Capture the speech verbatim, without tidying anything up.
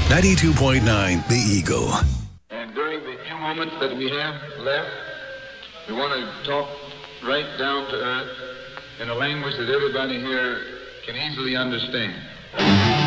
ninety-two point nine The Eagle. And during the few moments that we have left, we want to talk right down to earth in a language that everybody here can easily understand.